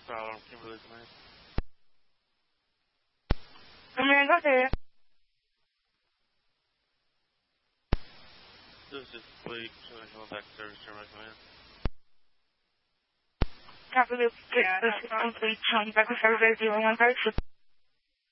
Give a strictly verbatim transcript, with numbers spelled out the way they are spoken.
problem. Kimberly Command. Command, go ahead. This is Fleet. Going back to service. Turn my command. Copy this. This is complete. Back to service zero one thirty-two.